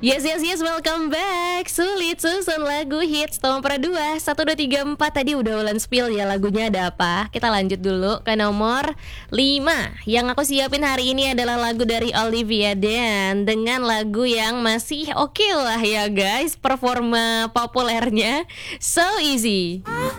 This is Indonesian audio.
Yes, yes, yes, welcome back. Sulit susun lagu hits nomor 2 1, 2, 3, 4. Tadi udah Ulan spill ya lagunya ada apa. Kita lanjut dulu ke nomor 5. Yang aku siapin hari ini adalah lagu dari Olivia Dan, dengan lagu yang masih oke lah ya guys, performa populernya So Easy.